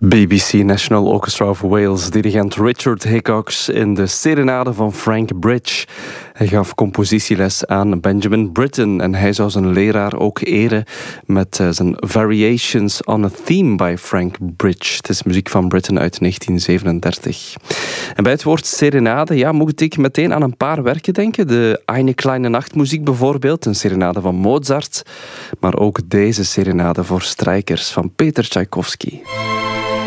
BBC National Orchestra of Wales, dirigent Richard Hickox in de serenade van Frank Bridge. Hij gaf compositieles aan Benjamin Britten en hij zou zijn leraar ook eren met zijn Variations on a Theme by Frank Bridge. Het is muziek van Britten uit 1937. En bij het woord serenade moet ik meteen aan een paar werken denken. De Eine kleine Nachtmuziek bijvoorbeeld, een serenade van Mozart. Maar ook deze serenade voor strijkers van Peter Tchaikovsky.